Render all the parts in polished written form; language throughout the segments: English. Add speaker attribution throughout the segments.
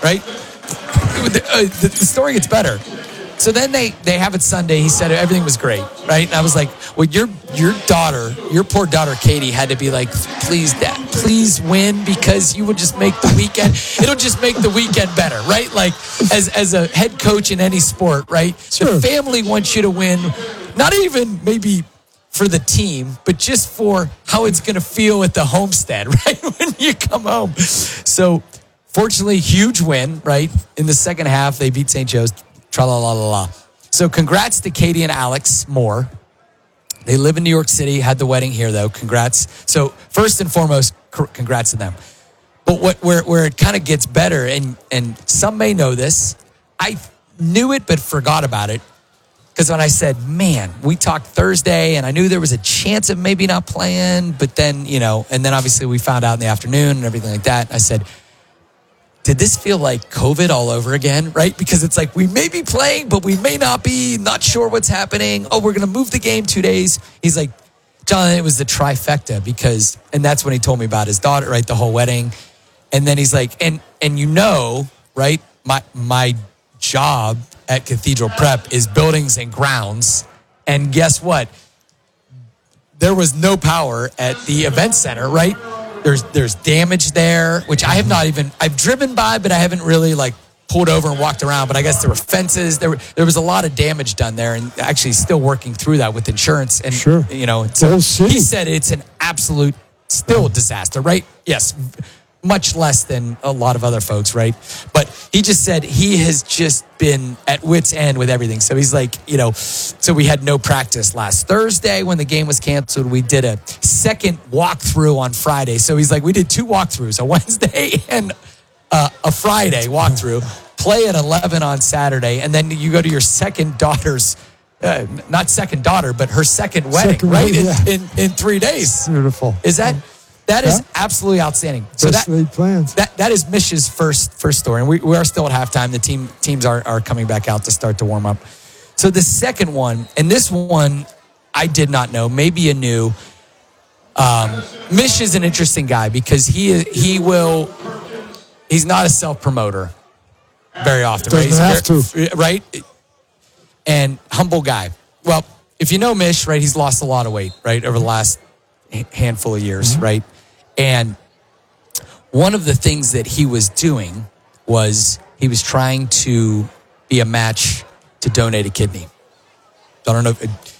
Speaker 1: right? The story gets better. So then they have it Sunday. He said everything was great, right? And I was like, well, your daughter, your poor daughter, Katie, had to be like, please, Dad, please win because you would just make the weekend. It'll just make the weekend better, right? Like as a head coach in any sport, right? Sure. The family wants you to win, not even maybe for the team, but just for how it's going to feel at the homestead, right? When you come home. So fortunately, huge win, right? In the second half, they beat St. Joe's. Tra-la-la-la-la. So congrats to Katie and Alex Moore. They live in New York City, had the wedding here, though. Congrats. So first and foremost, congrats to them. But where it kind of gets better, and some may know this, I knew it but forgot about it. Because when I said, man, we talked Thursday, and I knew there was a chance of maybe not playing, but then, and then obviously we found out in the afternoon and everything like that. I said, did this feel like COVID all over again, right? Because it's like we may be playing, but we may not be, not sure what's happening. Oh, we're going to move the game 2 days. He's like, John, it was the trifecta because, and that's when he told me about his daughter, right? The whole wedding. And then he's like, and right? My job at Cathedral Prep is buildings and grounds. And guess what? There was no power at the event center, right? There's damage there, which I have not even, I've driven by, but I haven't really like pulled over and walked around. But I guess there were fences. There was a lot of damage done there, and actually still working through that with insurance. And,
Speaker 2: sure.
Speaker 1: So he said it's an absolute still disaster, right? Yes. Much less than a lot of other folks, right? But he just said he has just been at wit's end with everything. So he's like, so we had no practice last Thursday when the game was canceled. We did a second walkthrough on Friday. So he's like, we did 2 walkthroughs, a Wednesday and a Friday walkthrough, play at 11 on Saturday. And then you go to your second daughter's, not second daughter, but her second wedding, right? In 3 days.
Speaker 2: Beautiful.
Speaker 1: Is that is absolutely outstanding. So that is Mish's first story, and we are still at halftime. The teams are coming back out to start to warm up. So the second one, and this one I did not know. Maybe you knew. Mish is an interesting guy because he's not a self-promoter very often.
Speaker 2: Doesn't have to.
Speaker 1: Right? And humble guy. Well, if you know Mish, right, he's lost a lot of weight, right, over the last handful of years, right? And one of the things that he was doing was he was trying to be a match to donate a kidney. I don't know.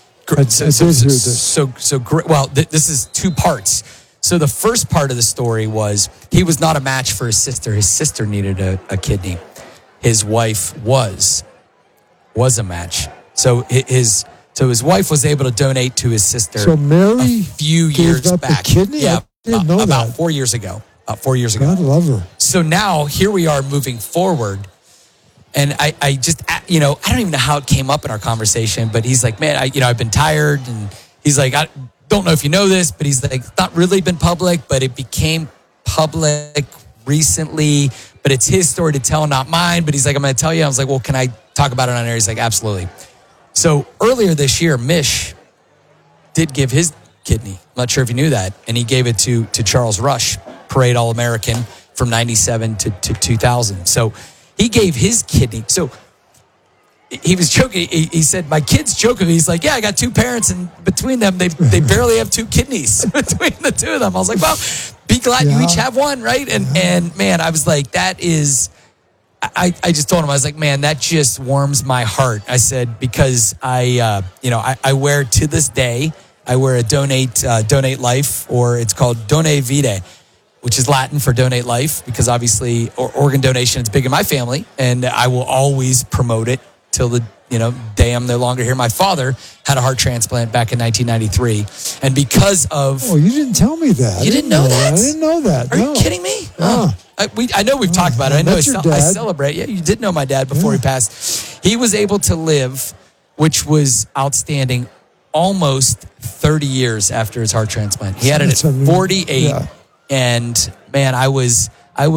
Speaker 1: So great. Well, this is 2 parts. So the first part of the story was he was not a match for his sister. His sister needed a kidney. His wife was a match. So his wife was able to donate to his sister.
Speaker 2: So Mary
Speaker 1: a few years back.
Speaker 2: A kidney?
Speaker 1: Yeah, about
Speaker 2: that.
Speaker 1: 4 years ago.
Speaker 2: God love her.
Speaker 1: So now here we are moving forward. And I just, I don't even know how it came up in our conversation, but he's like, man, I've been tired. And he's like, I don't know if you know this, but he's like, it's not really been public, but it became public recently. But it's his story to tell, not mine. But he's like, I'm going to tell you. I was like, well, can I talk about it on air? He's like, absolutely. So earlier this year, Mish did give his kidney. I'm not sure if you knew that. And he gave it to Charles Rush, Parade All-American from 97 to 2000. So he gave his kidney. So he was joking. He said, my kids joke with me. He's like, yeah, I got 2 parents, and between them, they barely have 2 kidneys between the 2 of them. I was like, well, be glad you each have one, right? And man, I was like, that is... I just told him, I was like, man, that just warms my heart. I said, because I wear to this day, I wear a Donate Life, or it's called Done Vitae, which is Latin for donate life, because obviously organ donation is big in my family, and I will always promote it till the day I'm no longer here. My father had a heart transplant back in 1993, and because of...
Speaker 2: Oh, you didn't tell me that.
Speaker 1: You didn't know that?
Speaker 2: I didn't know that.
Speaker 1: Are you kidding me? I know we've talked about it. I know I celebrate. Yeah, you did know my dad before he passed. He was able to live, which was outstanding, almost 30 years after his heart transplant. He had it at 48, and man, I was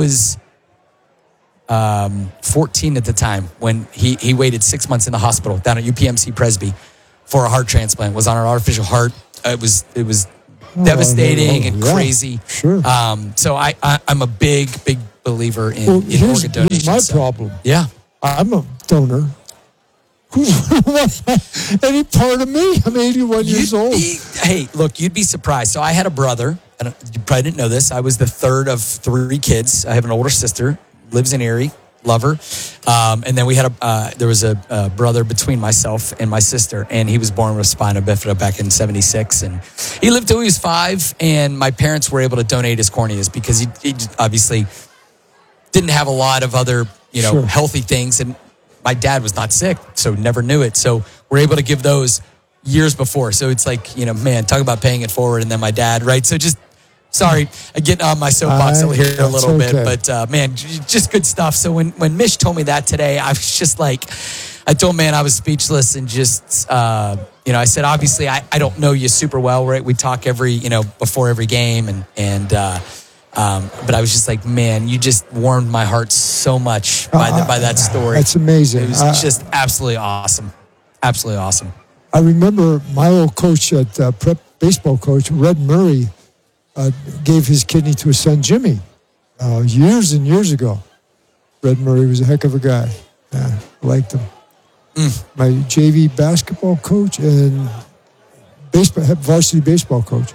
Speaker 1: 14 at the time when he waited 6 months in the hospital down at UPMC Presby for a heart transplant. Was on an artificial heart. It was devastating and crazy.
Speaker 2: Sure.
Speaker 1: So I'm a big believer in,
Speaker 2: Well,
Speaker 1: in
Speaker 2: here's
Speaker 1: organ donation.
Speaker 2: my
Speaker 1: so-
Speaker 2: problem.
Speaker 1: Yeah.
Speaker 2: I'm a donor. Who's any part of me? I'm 81 years old.
Speaker 1: Hey, look, you'd be surprised. So I had a brother, and you probably didn't know this. I was the third of 3 kids. I have an older sister, lives in Erie, love her. And then we had there was a brother between myself and my sister, and he was born with spina bifida back in 76. And he lived till he was 5, and my parents were able to donate his corneas because he obviously didn't have a lot of other,
Speaker 2: Sure.
Speaker 1: healthy things. And my dad was not sick, so never knew it. So we're able to give those years before. So it's like, man, talk about paying it forward. And then my dad, right? So just, sorry, I get on my soapbox here a little bit. But, man, just good stuff. So when Mish told me that today, I was just like, I told man I was speechless and just, I said, obviously, I don't know you super well, right? We talk before every game. But I was just like, man, you just warmed my heart so much by that story.
Speaker 2: That's amazing.
Speaker 1: It was just absolutely awesome. Absolutely awesome.
Speaker 2: I remember my old coach at prep baseball coach, Red Murray, gave his kidney to his son, Jimmy, years and years ago. Red Murray was a heck of a guy. Yeah, liked him. My JV basketball coach and varsity baseball coach.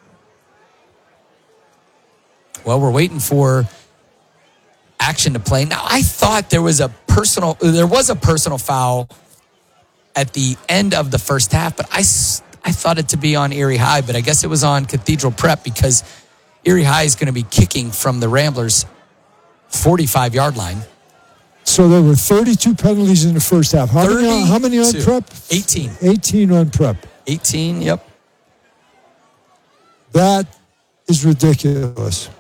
Speaker 1: Well, we're waiting for action to play. Now, I thought there was a personal foul at the end of the first half, but I thought it to be on Erie High, but I guess it was on Cathedral Prep because Erie High is going to be kicking from the Ramblers' 45-yard line.
Speaker 2: So there were 32 penalties in the first half. How many on prep?
Speaker 1: 18.
Speaker 2: 18 on prep.
Speaker 1: 18, yep.
Speaker 2: That is ridiculous.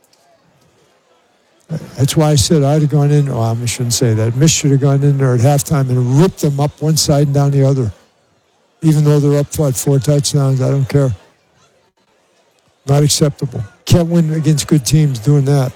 Speaker 2: That's why I said I'd have gone in. I shouldn't say that. Mish should have gone in there at halftime and ripped them up one side and down the other. Even though they're up 4 touchdowns, I don't care. Not acceptable. Can't win against good teams doing that.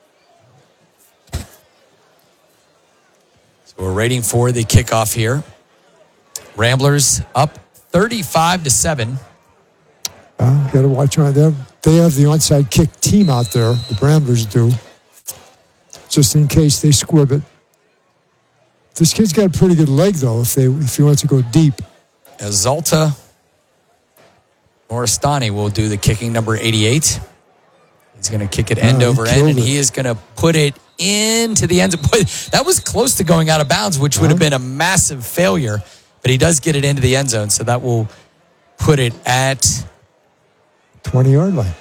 Speaker 1: So we're waiting for the kickoff here. Ramblers up 35-7.
Speaker 2: Got to watch on them. They have the onside kick team out there. The Ramblers do. Just in case they squib it. This kid's got a pretty good leg, though, if he wants to go deep.
Speaker 1: Azalta Moristani will do the kicking, number 88. He's going to kick it end over end, and he is going to put it into the end. That was close to going out of bounds, which would have been a massive failure, but he does get it into the end zone, so that will put it at
Speaker 2: 20-yard line.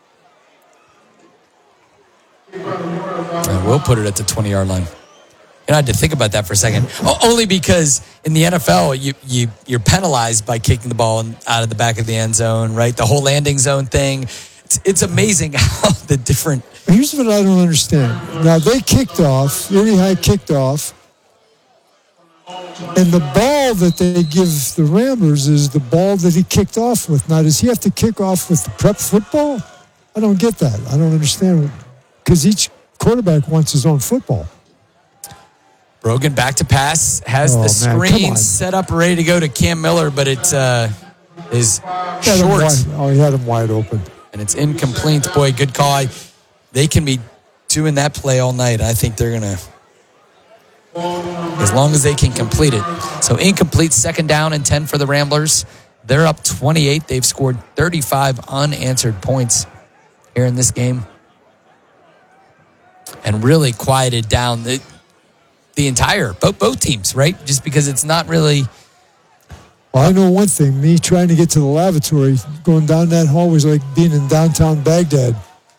Speaker 1: We'll put it at the 20-yard line. I had to think about that for a second. Only because in the NFL, you're penalized by kicking the ball out of the back of the end zone, right? The whole landing zone thing. It's amazing how the different...
Speaker 2: Here's what I don't understand. Now, they kicked off. Erie High kicked off. And the ball that they give the Ramblers is the ball that he kicked off with. Now, does he have to kick off with the prep football? I don't get that. I don't understand. Because each quarterback wants his own football.
Speaker 1: Brogan back to pass, has the screen set up, ready to go to Cam Miller, but it is short.
Speaker 2: He had him wide open.
Speaker 1: And it's incomplete. Boy, good call. They can be doing that play all night. I think they're going to, as long as they can complete it. So incomplete, 2nd down and 10 for the Ramblers. They're up 28. They've scored 35 unanswered points here in this game. And really quieted down the entire, both teams, right? Just because it's not really...
Speaker 2: Well, I know one thing. Me trying to get to the lavatory, going down that hall was like being in downtown Baghdad.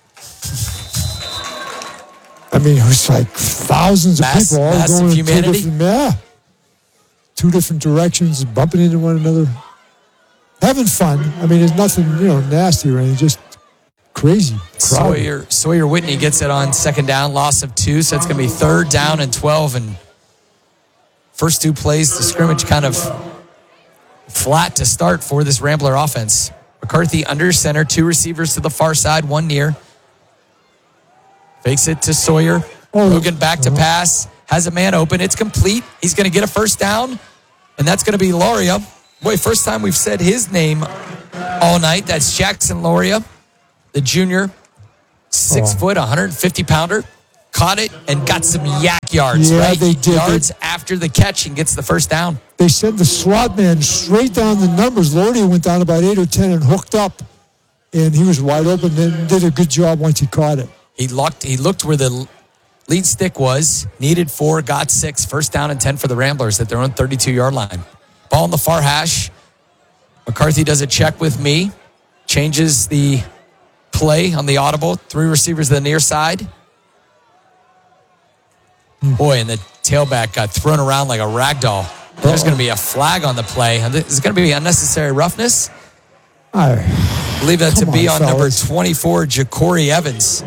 Speaker 2: I mean, it was like thousands of people all going in two different directions, bumping into one another. Having fun. I mean, there's nothing, nasty or anything, just crazy.
Speaker 1: Sawyer Whitney gets it on 2nd down, loss of 2, so it's going to be 3rd down and 12, and first 2 plays, the scrimmage kind of flat to start for this Rambler offense. McCarthy under center, 2 receivers to the far side, 1 near. Fakes it to Sawyer. Logan back to pass, has a man open, it's complete. He's going to get a 1st down, and that's going to be Loria. Boy, first time we've said his name all night. That's Jackson Loria, the junior, 6 foot, 150-pounder. caught it and got some yak yards,
Speaker 2: Yeah,
Speaker 1: right?
Speaker 2: they did.
Speaker 1: Yards after the catch and gets the first down.
Speaker 2: They sent the slot man straight down the numbers. Lordy went down about 8 or 10 and hooked up. And he was wide open and did a good job once he caught it.
Speaker 1: He looked where the lead stick was, needed 4, got 6. First down and 10 for the Ramblers at their own 32-yard line. Ball in the far hash. McCarthy does a check with me. Changes the play on the audible. 3 receivers to the near side. Boy, and the tailback got thrown around like a rag doll. There's going to be a flag on the play. Is it going to be unnecessary roughness? I believe that to be on number 24, Ja'Cory Evans.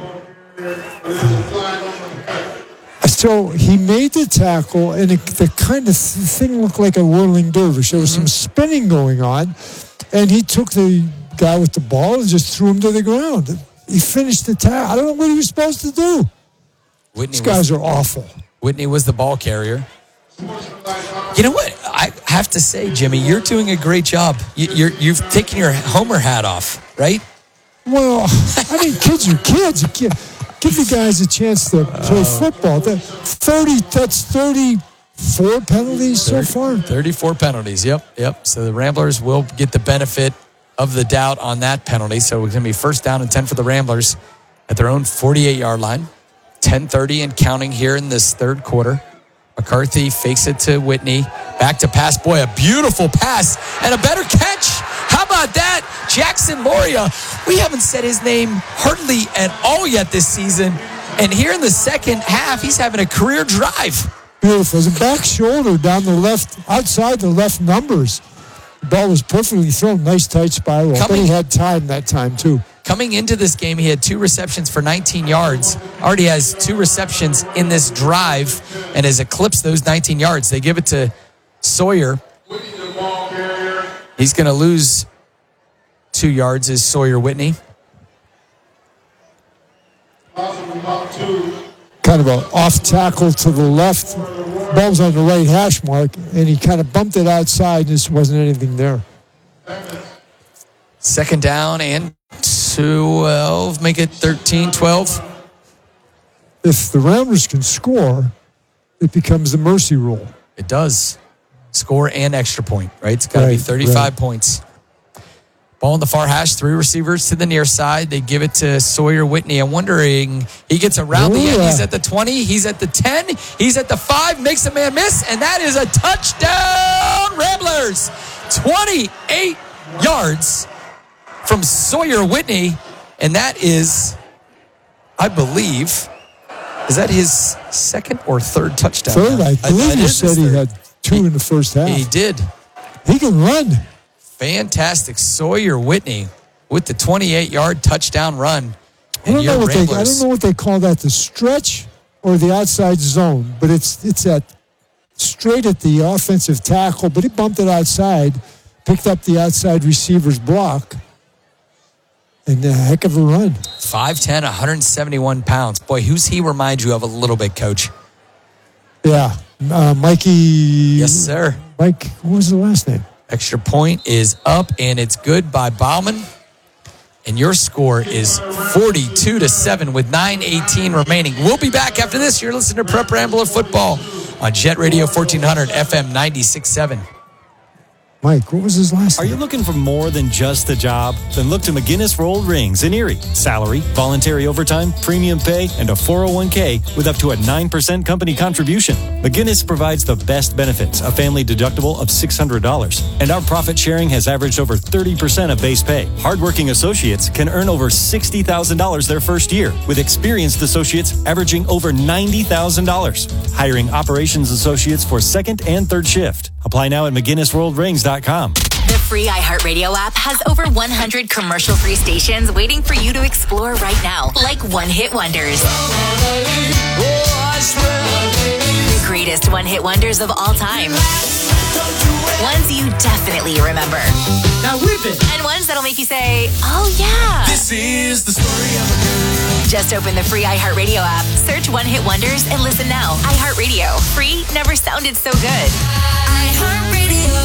Speaker 2: So he made the tackle, and the kind of thing looked like a whirling dervish. There was some spinning going on, and he took the guy with the ball and just threw him to the ground. He finished the tackle. I don't know what he was supposed to do. These guys are awful.
Speaker 1: Whitney was the ball carrier. You know what? I have to say, Jimmy, you're doing a great job. You've taken your Homer hat off, right?
Speaker 2: Well, I mean, kids are kids. Give the guys a chance to play football. That's 34 penalties so far.
Speaker 1: 34 penalties, yep. So the Ramblers will get the benefit of the doubt on that penalty. So it's going to be first down and 10 for the Ramblers at their own 48-yard line. 10:30 and counting here in this third quarter. McCarthy fakes it to Whitney. Back to pass. Boy, a beautiful pass and a better catch. How about that? Jackson Loria. We haven't said his name hardly at all yet this season. And here in the second half, he's having a career drive.
Speaker 2: Beautiful. It's a back shoulder down the left, outside the left numbers. The ball was perfectly thrown. Nice tight spiral. But he had time that time, too.
Speaker 1: Coming into this game, he had 2 receptions for 19 yards. Already has 2 receptions in this drive and has eclipsed those 19 yards. They give it to Sawyer. He's going to lose 2 yards is Sawyer Whitney.
Speaker 2: Kind of an off tackle to the left. Ball's on the right hash mark, and he kind of bumped it outside. Just wasn't anything there.
Speaker 1: Second down and 12. Make it 13-12.
Speaker 2: If the Ramblers can score, it becomes the mercy rule.
Speaker 1: It does. Score and extra point, right? It's got to be 35 points. Ball in the far hash, 3 receivers to the near side. They give it to Sawyer Whitney. I'm wondering, he gets around the end. He's at the 20. He's at the 10. He's at the 5. Makes a man miss. And that is a touchdown, Ramblers. 28 yards from Sawyer Whitney. And that is, I believe, is that his second or third touchdown?
Speaker 2: Third, I believe you said he had 2 in the first half.
Speaker 1: He did.
Speaker 2: He can run.
Speaker 1: Fantastic. Sawyer Whitney with the 28-yard touchdown run.
Speaker 2: I don't know what they call that, the stretch or the outside zone, but it's at straight at the offensive tackle, but he bumped it outside, picked up the outside receiver's block, and a heck of a run.
Speaker 1: 5'10", 171 pounds. Boy, who's he remind you of a little bit, Coach?
Speaker 2: Yeah, Mikey.
Speaker 1: Yes, sir.
Speaker 2: Mike, what was the last name?
Speaker 1: Extra point is up, and it's good by Bauman. And your score is 42-7 with 9:18 remaining. We'll be back after this. You're listening to Prep Rambler Football on Jet Radio 1400 FM 96.7.
Speaker 2: Mike, what was his last name?
Speaker 3: Are you looking for more than just a job? Then look to McGinnis Rolled Rings in Erie. Salary, voluntary overtime, premium pay, and a 401k with up to a 9% company contribution. McGinnis provides the best benefits, a family deductible of $600. And our profit sharing has averaged over 30% of base pay. Hardworking associates can earn over $60,000 their first year, with experienced associates averaging over $90,000. Hiring operations associates for second and third shift. Apply now at McGinnisRolledRings.com.
Speaker 4: The free iHeartRadio app has over 100 commercial-free stations waiting for you to explore right now, like one-hit wonders. The greatest one-hit wonders of all time. Ones you definitely remember.
Speaker 5: Now whip it.
Speaker 4: And ones that'll make you say, oh yeah.
Speaker 5: This is the story of a girl.
Speaker 4: Just open the free iHeartRadio app, search One Hit Wonders, and listen now. iHeartRadio. Free never sounded so good. iHeartRadio.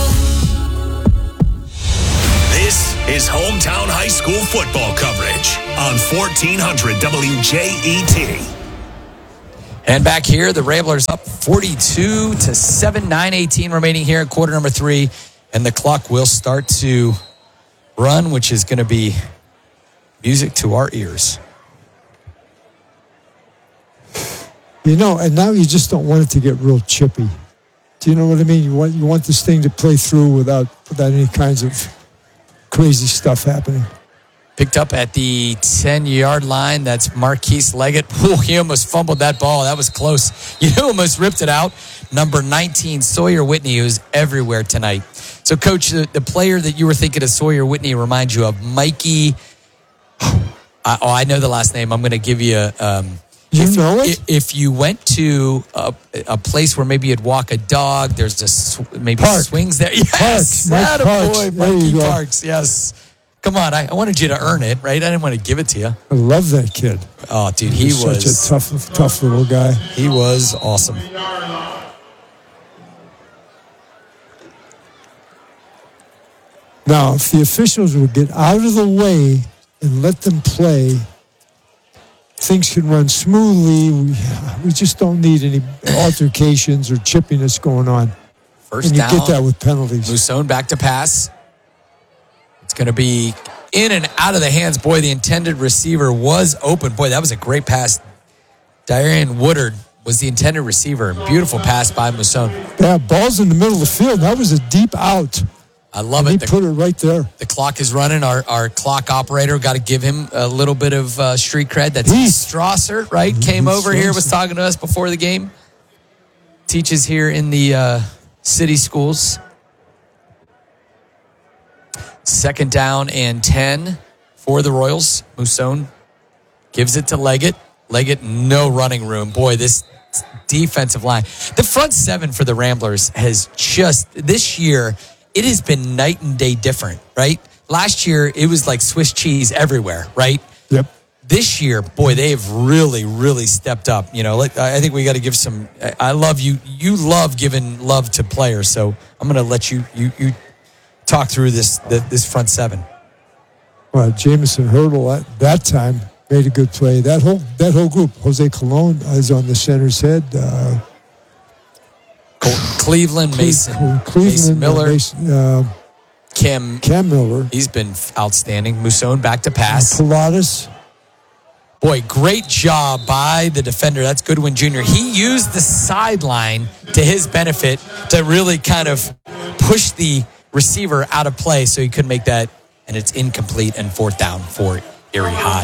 Speaker 6: This is hometown high school football coverage on 1400 WJET.
Speaker 1: And back here, the Ramblers up 42-7, 9:18 remaining here in quarter number 3. And the clock will start to run, which is going to be music to our ears.
Speaker 2: You know, and now you just don't want it to get real chippy. Do you know what I mean? You want this thing to play through without any kinds of crazy stuff happening.
Speaker 1: Picked up at the 10-yard line. That's Marquise Leggett. Ooh, he almost fumbled that ball. That was close. You almost ripped it out. Number 19, Sawyer Whitney, who's everywhere tonight. So, Coach, the player that you were thinking of Sawyer Whitney reminds you of Mikey. I know the last name. I'm going to give you a...
Speaker 2: You know it?
Speaker 1: If you went to a place where maybe you'd walk a dog, there's maybe
Speaker 2: Park.
Speaker 1: Swings there. Yes,
Speaker 2: Parks, Mike Parks.
Speaker 1: Boy,
Speaker 2: There you
Speaker 1: Mikey
Speaker 2: go.
Speaker 1: Parks. Yes. Come on, I wanted you to earn it, right? I didn't want to give it to you.
Speaker 2: I love that kid.
Speaker 1: Oh, dude, he
Speaker 2: He's
Speaker 1: was
Speaker 2: such a tough little guy.
Speaker 1: He was awesome.
Speaker 2: Now, if the officials would get out of the way and let them play, things can run smoothly. We just don't need any altercations or chippiness going on.
Speaker 1: First
Speaker 2: and you
Speaker 1: down.
Speaker 2: get that with penalties.
Speaker 1: Musone back to pass. It's going to be in and out of the hands. Boy, the intended receiver was open. Boy, that was a great pass. Darian Woodard was the intended receiver. Beautiful pass by Musone.
Speaker 2: Yeah, ball's in the middle of the field. That was a deep out.
Speaker 1: I love
Speaker 2: And
Speaker 1: it.
Speaker 2: he put it right there.
Speaker 1: The clock is running. Our clock operator, got to give him a little bit of street cred. That's
Speaker 2: Heath.
Speaker 1: Strasser, right? Came over here, was talking to us before the game. Teaches here in the city schools. Second down and 10 for the Royals. Musone gives it to Leggett. Leggett, no running room. Boy, this defensive line. The front seven for the Ramblers has just, this year, it has been night and day different, right? Last year, it was like Swiss cheese everywhere, right?
Speaker 2: Yep.
Speaker 1: This year, boy, they have really, really stepped up. You know, I think we got to give some. I love you. You love giving love to players, so I'm going to let you talk through this front seven.
Speaker 2: Well, Jamison Hurdle at that time made a good play. That whole group. Jose Colon is on the center's head.
Speaker 1: Cleveland, Mason Miller, Cam
Speaker 2: Miller.
Speaker 1: He's been outstanding. Musone back to pass.
Speaker 2: Pilatus.
Speaker 1: Boy, great job by the defender. That's Goodwin Jr. He used the sideline to his benefit to really kind of push the receiver out of play so he could make that, and it's incomplete and fourth down for Erie High.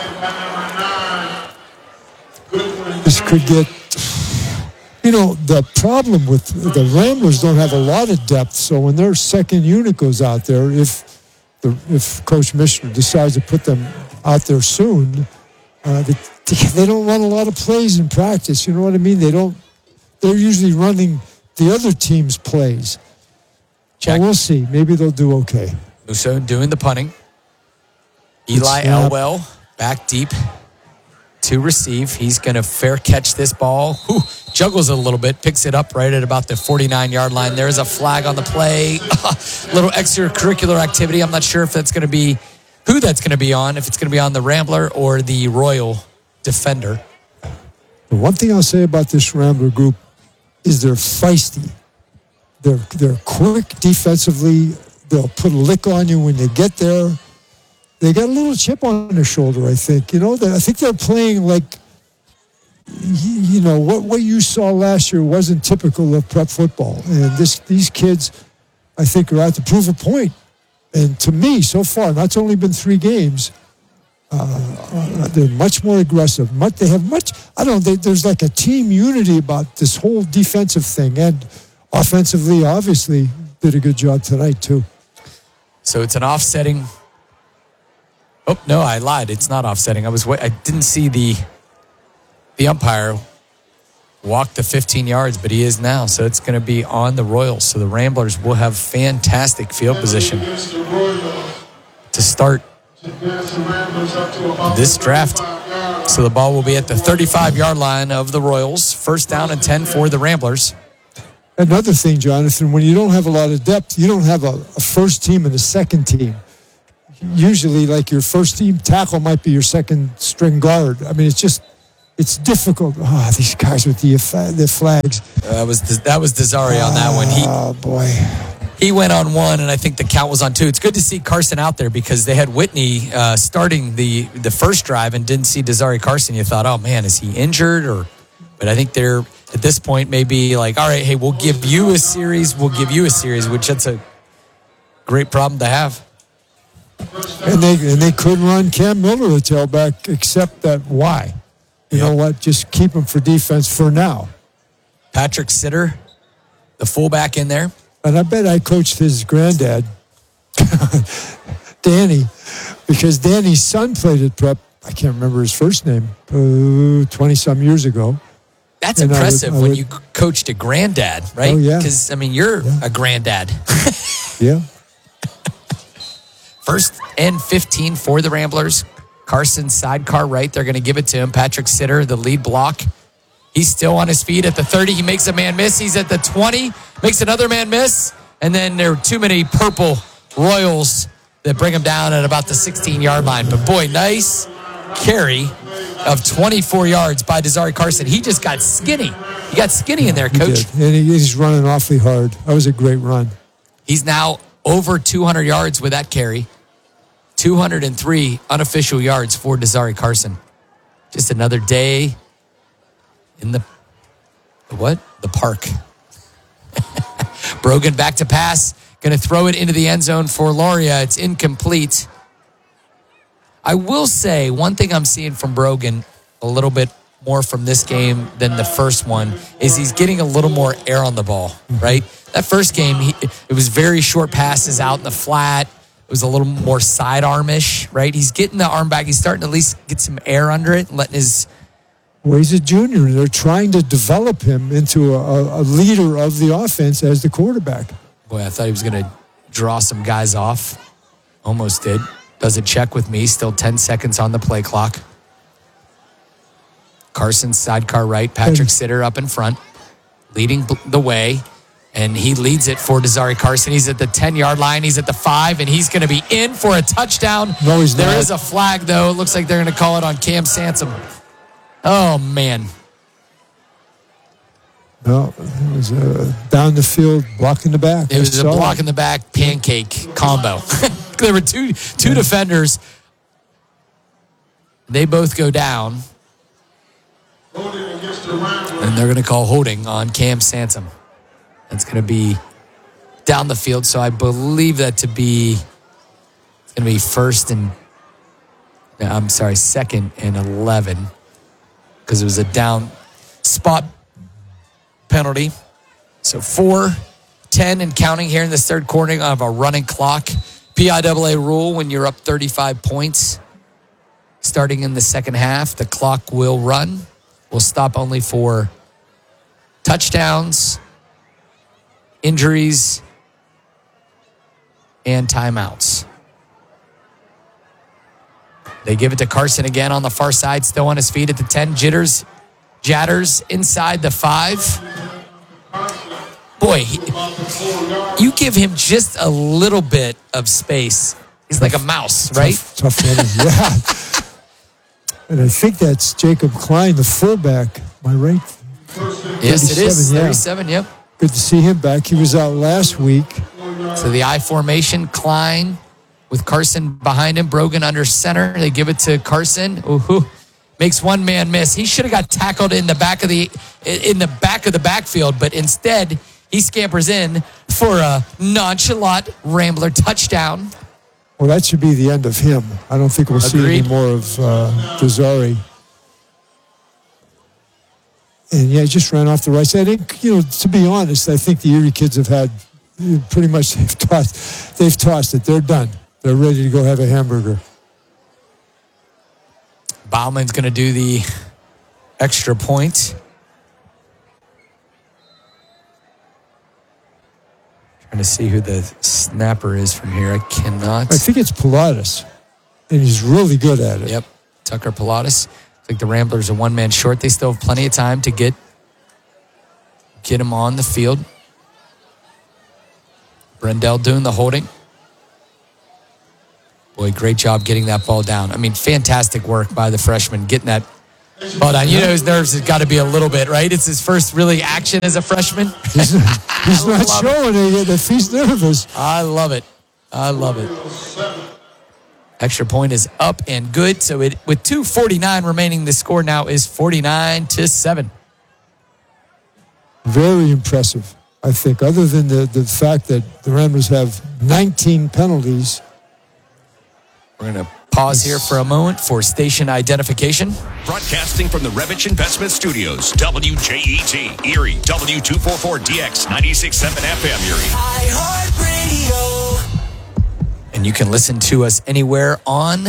Speaker 2: This could get... You know, the problem with the Ramblers don't have a lot of depth, so when their second unit goes out there, if Coach Mishner decides to put them out there soon, they don't run a lot of plays in practice. You know what I mean? They're usually running the other team's plays.
Speaker 1: Check.
Speaker 2: Well, we'll see. Maybe they'll do okay.
Speaker 1: Musone doing the punting. Eli
Speaker 2: snap.
Speaker 1: Elwell back deep to receive. He's going to fair catch this ball. Whew, juggles it a little bit, picks it up right at about the 49-yard line. There's a flag on the play. Little extracurricular activity. I'm not sure if that's going to be who that's going to be on, if it's going to be on the Rambler or the Royal defender.
Speaker 2: The one thing I'll say about this Rambler group is they're feisty. They're quick defensively. They'll put a lick on you when they get there. They got a little chip on their shoulder, I think. You know, I think they're playing like, you know, what you saw last year wasn't typical of prep football. And these kids, I think, are out to prove a point. And to me, so far, that's only been 3 games. They're much more aggressive. They have much, I don't know, there's like a team unity about this whole defensive thing. And offensively, obviously, did a good job tonight, too.
Speaker 1: So it's an offsetting. Oh, no, I lied. It's not offsetting. I didn't see the umpire walk the 15 yards, but he is now. So it's going to be on the Royals. So the Ramblers will have fantastic field position to start this draft. So the ball will be at the 35-yard line of the Royals. First down and 10 for the Ramblers.
Speaker 2: Another thing, Jonathan, when you don't have a lot of depth, you don't have a first team and a second team. Usually, like your first team tackle might be your second string guard. I mean, it's It's difficult. Oh, these guys with the flags.
Speaker 1: That was Desari on that one.
Speaker 2: Oh, boy.
Speaker 1: He went on one, and I think the count was on two. It's good to see Carson out there because they had Whitney starting the first drive and didn't see Desari Carson. You thought, oh, man, is he injured? But I think they're, at this point, maybe like, all right, hey, we'll give you a series, which that's a great problem to have.
Speaker 2: And they couldn't run Cam Miller the tailback, except that why? You know what? Just keep him for defense for now.
Speaker 1: Patrick Sitter, the fullback in there.
Speaker 2: And I bet I coached his granddad, Danny, because Danny's son played at Prep. I can't remember his first name, 20-some years ago.
Speaker 1: That's impressive when you coached a granddad, right?
Speaker 2: Oh, yeah.
Speaker 1: Because, I mean, you're a granddad.
Speaker 2: Yeah.
Speaker 1: First and 15 for the Ramblers. Carson sidecar right. They're going to give it to him. Patrick Sitter, the lead block. He's still on his feet at the 30. He makes a man miss. He's at the 20. Makes another man miss. And then there are too many purple Royals that bring him down at about the 16-yard line. But, boy, nice carry of 24 yards by Desari Carson. He just got skinny. He got skinny in there, Coach.
Speaker 2: And he's running awfully hard. That was a great run.
Speaker 1: He's now over 200 yards with that carry. 203 unofficial yards for Desari Carson. Just another day in the park. Brogan back to pass. Going to throw it into the end zone for Loria. It's incomplete. I will say one thing I'm seeing from Brogan a little bit more from this game than the first one is he's getting a little more air on the ball, right? That first game, it was very short passes out in the flat. It was a little more sidearm-ish, right? He's getting the arm back. He's starting to at least get some air under it and letting his...
Speaker 2: Well, he's a junior. They're trying to develop him into a leader of the offense as the quarterback.
Speaker 1: Boy, I thought he was going to draw some guys off. Almost did. Does a check with me. Still 10 seconds on the play clock. Carson sidecar right. Patrick Sitter up in front, leading the way. And he leads it for Desari Carson. He's at the 10-yard line. He's at the 5, and he's going to be in for a touchdown.
Speaker 2: No, he's not.
Speaker 1: There is a flag, though. It looks like they're going to call it on Cam Sansom. Oh, man.
Speaker 2: No, it was down the field, block in the back.
Speaker 1: It was a block in the back pancake combo. There were two defenders. They both go down. And they're going to call holding on Cam Sansom. That's going to be down the field. So I believe that to be, it's going to be second and 11. Because it was a down spot penalty. So 4-10 and counting here in this third quarter of a running clock. PIAA rule, when you're up 35 points, starting in the second half, the clock will run. Will stop only for touchdowns, injuries, and timeouts. They give it to Carson again on the far side, still on his feet at the 10. Jatters inside the 5. Boy, you give him just a little bit of space. He's like a mouse, right?
Speaker 2: Tough running, yeah. And I think that's Jacob Klein, the fullback. Am I right?
Speaker 1: Yes, it is.
Speaker 2: Yeah.
Speaker 1: 37, yep.
Speaker 2: Good to see him back. He was out last week.
Speaker 1: So the I formation, Klein with Carson behind him, Brogan under center. They give it to Carson. Ooh, makes one man miss. He should have got tackled in the back of the backfield, but instead he scampers in for a nonchalant Rambler touchdown.
Speaker 2: Well, that should be the end of him. I don't think we'll see any more of Desari. And yeah, he just ran off the right side. To be honest, I think the Erie kids have had pretty much they've tossed it. They're done. They're ready to go have a hamburger.
Speaker 1: Bauman's going to do the extra point. Trying to see who the snapper is from here. I cannot.
Speaker 2: I think it's Pilatus, and he's really good at it.
Speaker 1: Yep, Tucker Pilatus. I think the Ramblers are one man short. They still have plenty of time to get him on the field. Brendel doing the holding. Boy, great job getting that ball down. I mean, fantastic work by the freshman getting that Hold on. You know his nerves has got to be a little bit, right? It's his first really action as a freshman.
Speaker 2: He's not showing it yet if he's nervous.
Speaker 1: I love it. Extra point is up and good. So with 2:49 remaining, the score now is 49-7.
Speaker 2: Very impressive, I think, other than the fact that the Ramblers have 19 penalties.
Speaker 1: We're going to pause here for a moment for station identification.
Speaker 6: Broadcasting from the Revich Investment Studios, WJET, Erie, W244DX, 96.7 FM, Erie.
Speaker 5: iHeartRadio.
Speaker 1: And you can listen to us anywhere on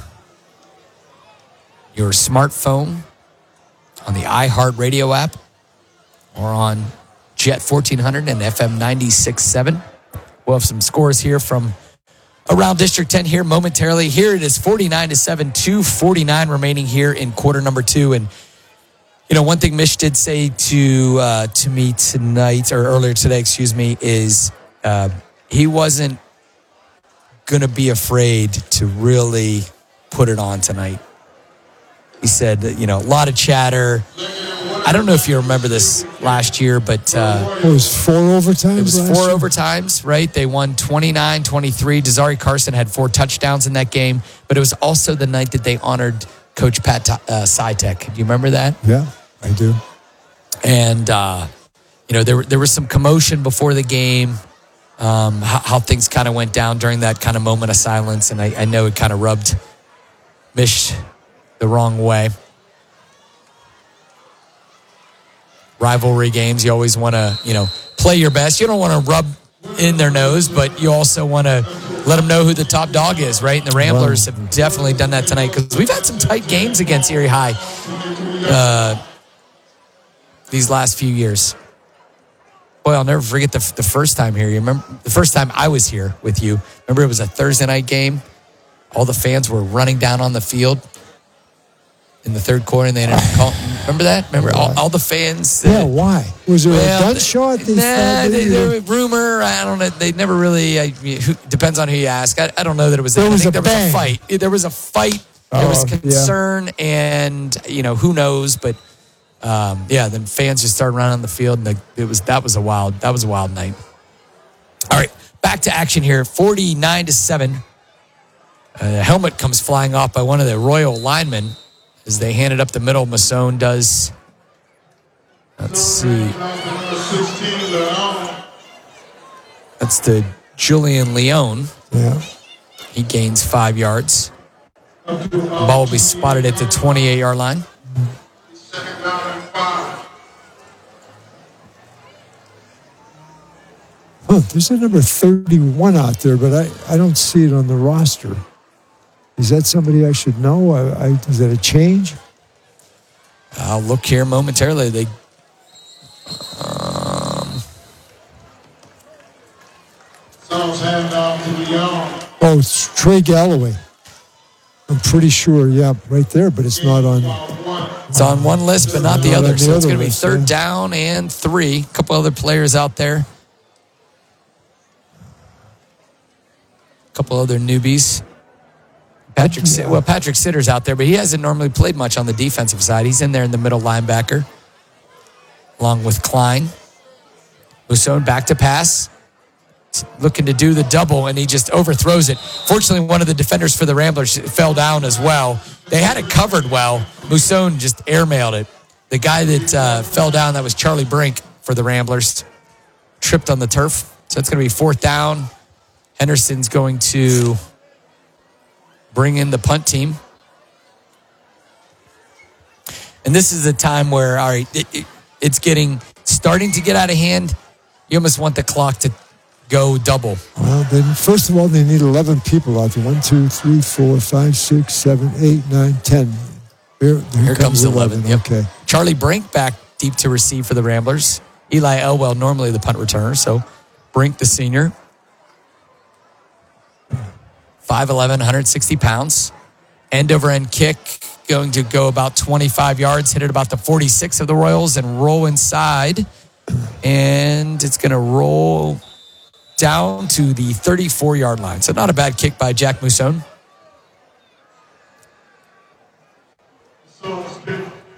Speaker 1: your smartphone, on the iHeartRadio app, or on Jet 1400 and FM 96.7. We'll have some scores here from around District 10 here momentarily. Here it is 49-7, 2:49 remaining here in quarter number 2. And, you know, one thing Mish did say to me tonight, or earlier today, is he wasn't going to be afraid to really put it on tonight. He said, you know, a lot of chatter. I don't know if you remember this last year, but
Speaker 2: It was 4 overtimes.
Speaker 1: it was
Speaker 2: last
Speaker 1: 4
Speaker 2: year?
Speaker 1: overtimes, right? They won 29-23. Desiree Carson had 4 touchdowns in that game, but it was also the night that they honored Coach Pat Sitek. Do you remember that?
Speaker 2: Yeah, I do.
Speaker 1: And, you know, there was some commotion before the game, how things kind of went down during that kind of moment of silence, and I know it kind of rubbed Mish the wrong way. Rivalry games, you always want to, you know, play your best. You don't want to rub in their nose, but you also want to let them know who the top dog is, right? And the Ramblers have definitely done that tonight because we've had some tight games against Erie High these last few years. Boy, I'll never forget the first time here. You remember the first time I was here with you? Remember it was a Thursday night game? All the fans were running down on the field in the third quarter, and they ended up calling. Remember that? Remember all the fans?
Speaker 2: Yeah, why? Was there a gunshot?
Speaker 1: They rumor. I don't know. They never really. Depends on who you ask. I don't know that it was.
Speaker 2: There was a
Speaker 1: fight. There was a fight. There was concern, and you know who knows. But then fans just started running on the field, and that was a wild night. All right, back to action here. 49-7. A helmet comes flying off by one of the Royal linemen. As they hand it up the middle, Masson does. Let's see. That's the Julian Leone.
Speaker 2: Yeah.
Speaker 1: He gains 5 yards. The ball will be spotted at the 28-yard line.
Speaker 2: There's a number 31 out there, but I don't see it on the roster. Is that somebody I should know? Is that a change?
Speaker 1: I'll look here momentarily. They,
Speaker 2: it's Trey Galloway. I'm pretty sure, right there, but it's not on.
Speaker 1: It's on one list, but not the other. So it's going to be
Speaker 2: list,
Speaker 1: third down and 3. A couple other players out there. A couple other newbies. Patrick Sitter's out there, but he hasn't normally played much on the defensive side. He's in there in the middle linebacker, along with Klein. Masson back to pass, looking to do the double, and he just overthrows it. Fortunately, one of the defenders for the Ramblers fell down as well. They had it covered well. Masson just airmailed it. The guy that fell down, that was Charlie Brink for the Ramblers, tripped on the turf. So it's going to be 4th down. Henderson's going to bring in the punt team. And this is a time where, all right, it's starting to get out of hand. You almost want the clock to go double.
Speaker 2: Well, then first of all, they need 11 people out there. 1, 2, 3, 4, 5, 6, 7, 8, 9, 10. Here
Speaker 1: comes 11. Yep.
Speaker 2: Okay.
Speaker 1: Charlie Brink back deep to receive for the Ramblers. Eli Elwell, normally the punt returner. So Brink, the senior. 5'11", 160 pounds. End-over-end kick, going to go about 25 yards, hit it about the 46 of the Royals, and roll inside. And it's going to roll down to the 34-yard line. So not a bad kick by Jack Masson.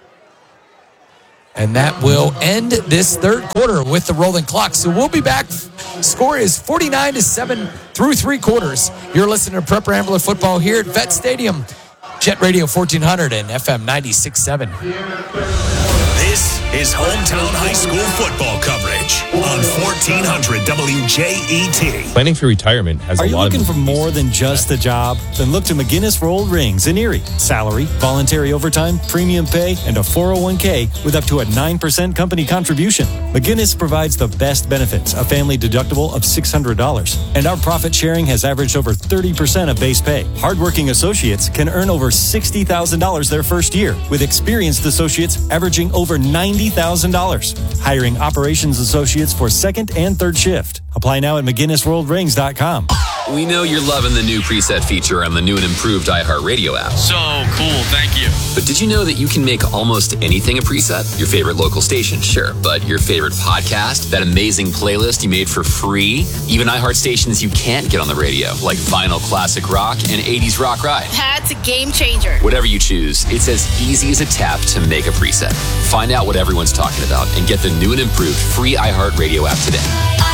Speaker 1: And that will end this third quarter with the rolling clock. So we'll be back. Score is 49-7 through three quarters. You're listening to Prep Rambler football here at Vet Stadium. Jet Radio 1400 and FM 96.7.
Speaker 6: This is Hometown High School football coverage on 1400 WJET.
Speaker 7: Planning for retirement has
Speaker 3: Are
Speaker 7: a
Speaker 3: you
Speaker 7: lot
Speaker 3: looking
Speaker 7: of
Speaker 3: for more than just a job? Then look to McGinnis Rolled Rings in Erie. Salary, voluntary overtime, premium pay, and a 401k with up to a 9% company contribution. McGinnis provides the best benefits, a family deductible of $600. And our profit sharing has averaged over 30% of base pay. Hardworking associates can earn over $60,000 their first year, with experienced associates averaging over $90,000. Hiring operations associates for second and third shift. Apply now at McGinnisRolledRings.com.
Speaker 8: We know you're loving the new preset feature on the new and improved iHeartRadio app.
Speaker 9: So cool, thank you.
Speaker 8: But did you know that you can make almost anything a preset? Your favorite local station, sure, but your favorite podcast, that amazing playlist you made for free, even iHeart stations you can't get on the radio, like Vinyl Classic Rock and 80s Rock Ride.
Speaker 10: That's a game changer.
Speaker 8: Whatever you choose, it's as easy as a tap to make a preset. Find out what everyone's talking about and get the new and improved free iHeartRadio app today.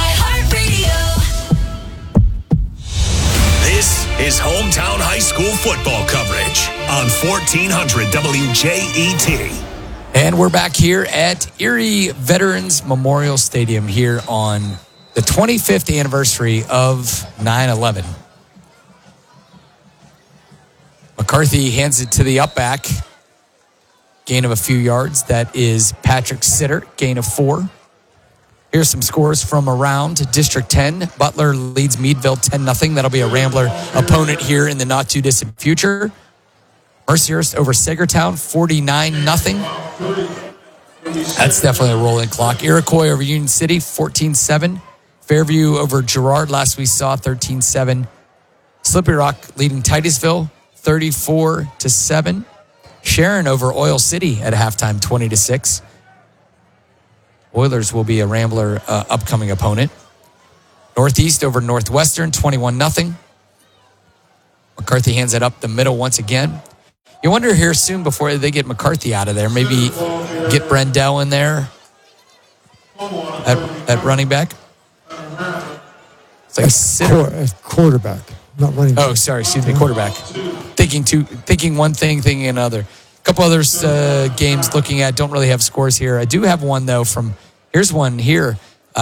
Speaker 6: This is Hometown High School football coverage on 1400 WJET.
Speaker 1: And we're back here at Erie Veterans Memorial Stadium here on the 25th anniversary of 9/11. McCarthy hands it to the up back. Gain of a few yards. That is Patrick Sitter. Gain of 4. Here's some scores from around District 10. Butler leads Meadville 10-0. That'll be a Rambler opponent here in the not-too-distant future. Mercyhurst over Sagertown, 49-0. That's definitely a rolling clock. Iroquois over Union City, 14-7. Fairview over Girard, last we saw, 13-7. Slippery Rock leading Titusville, 34-7. Sharon over Oil City at halftime, 20-6. Oilers will be a Rambler upcoming opponent. Northeast over Northwestern, 21-0. McCarthy hands it up the middle once again. You wonder here soon before they get McCarthy out of there, maybe get Brendel in there at running back. It's like
Speaker 2: quarterback, not running back.
Speaker 1: Oh, sorry, excuse me, quarterback. Thinking one thing, thinking another. A couple others games looking at, don't really have scores here. I do have one, though, here's one here.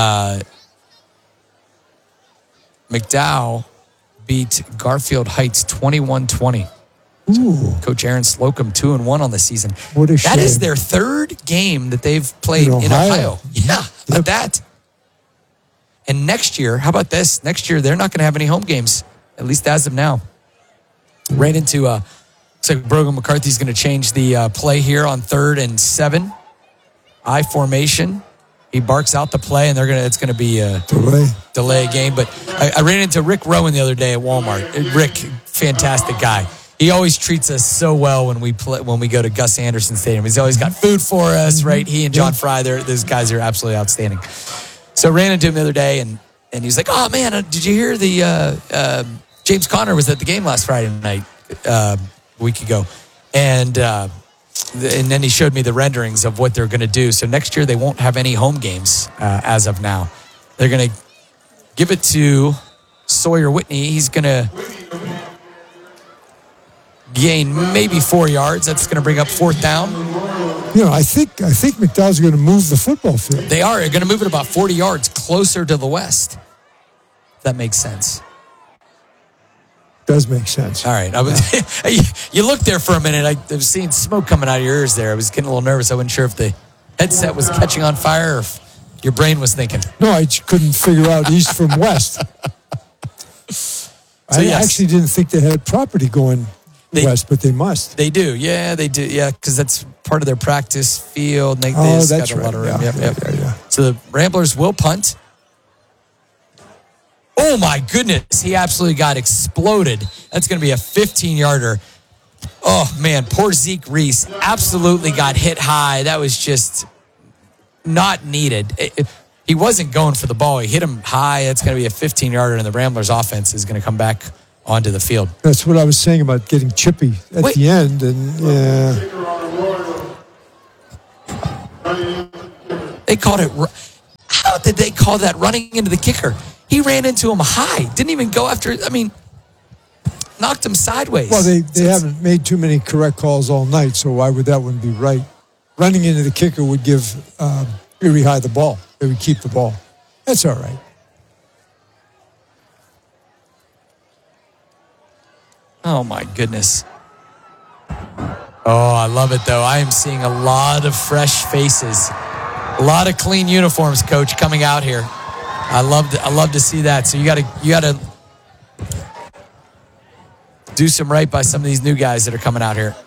Speaker 1: McDowell beat Garfield Heights 21-20.
Speaker 2: Ooh.
Speaker 1: Coach Aaron Slocum, 2-1 on the season.
Speaker 2: What a shame.
Speaker 1: That is their third game that they've played in Ohio. Yeah, how about that? And next year, how about this? Next year, they're not going to have any home games, at least as of now. Ran into, looks like Brogan McCarthy's going to change the play here on 3rd and 7. I formation. He barks out the play, and it's going to be a delay game. But I ran into Rick Rowan the other day at Walmart. Rick, fantastic guy. He always treats us so well when we go to Gus Anderson Stadium. He's always got food for us, right? He and John Fry, those guys are absolutely outstanding. So ran into him the other day, and he's like, "Oh man, did you hear the James Conner was at the game last Friday night, a week ago?" And then he showed me the renderings of what they're going to do. So next year they won't have any home games as of now. They're going to give it to Sawyer Whitney. He's going to gain maybe 4 yards. That's going to bring up 4th down.
Speaker 2: You know, I think McDowell's going to move the football field.
Speaker 1: They are going to move it about 40 yards closer to the west. If that makes sense.
Speaker 2: Does make sense.
Speaker 1: All right. You looked there for a minute. I was seeing smoke coming out of your ears there. I was getting a little nervous. I wasn't sure if the headset was catching on fire or if your brain was thinking.
Speaker 2: No, I couldn't figure out east from west. I actually didn't think they had property going west, but they must.
Speaker 1: They do. Yeah, they do. Yeah, because that's part of their practice field. They
Speaker 2: that's
Speaker 1: got a
Speaker 2: right.
Speaker 1: lot of room.
Speaker 2: Yeah.
Speaker 1: So the Ramblers will punt. Oh, my goodness. He absolutely got exploded. That's going to be a 15-yarder. Oh, man. Poor Zeke Reese absolutely got hit high. That was just not needed. He wasn't going for the ball. He hit him high. That's going to be a 15-yarder, and the Ramblers' offense is going to come back onto the field.
Speaker 2: That's what I was saying about getting chippy at the end. And
Speaker 1: They called it. How did they call that running into the kicker? He ran into him high. Didn't even go after. I mean, knocked him sideways.
Speaker 2: Well, they haven't made too many correct calls all night, so why would that one be right? Running into the kicker would give Erie High the ball. They would keep the ball. That's all right.
Speaker 1: Oh, my goodness. Oh, I love it, though. I am seeing a lot of fresh faces. A lot of clean uniforms, Coach, coming out here. I love to see that. So you gotta do some right by some of these new guys that are coming out here.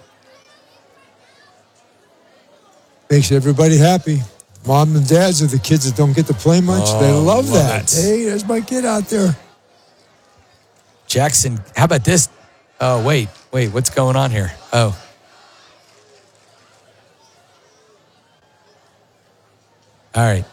Speaker 2: Makes everybody happy. Mom and dads are the kids that don't get to play much. They love that.
Speaker 1: it.
Speaker 2: Hey, there's my kid out there.
Speaker 1: Jackson, how about this? Oh, wait, what's going on here? Oh. All right.